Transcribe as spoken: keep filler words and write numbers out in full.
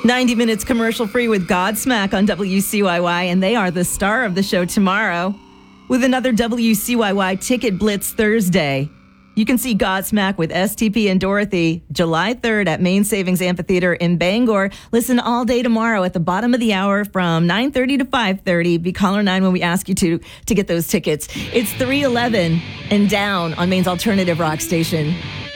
ninety minutes commercial free with Godsmack on W C Y Y, and they are the star of the show tomorrow with another W C Y Y Ticket Blitz Thursday. You can see Godsmack with S T P and Dorothy July third at Main Savings Amphitheater in Bangor. Listen all day tomorrow at the bottom of the hour from nine thirty to five thirty. Be caller nine when we ask you to to get those tickets. It's three eleven and down on Maine's alternative rock station.